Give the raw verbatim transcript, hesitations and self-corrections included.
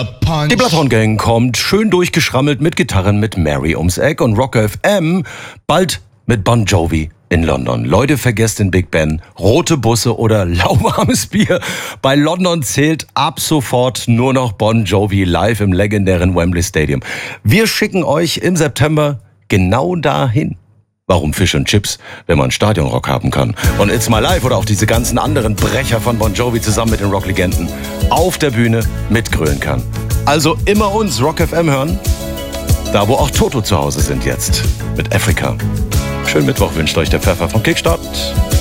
Die Bloodhound Gang kommt schön durchgeschrammelt mit Gitarren mit Mary ums Eck und Rock F M bald mit Bon Jovi in London. Leute, vergesst den Big Ben, rote Busse oder lauwarmes Bier. Bei London zählt ab sofort nur noch Bon Jovi live im legendären Wembley Stadium. Wir schicken euch im September genau dahin. Warum Fish and Chips, wenn man Stadionrock haben kann? Und It's My Life oder auch diese ganzen anderen Brecher von Bon Jovi zusammen mit den Rocklegenden auf der Bühne mitgrölen kann. Also immer uns Rock F M hören, da wo auch Toto zu Hause sind jetzt, mit Afrika. Schönen Mittwoch wünscht euch der Pfeffer vom Kickstart.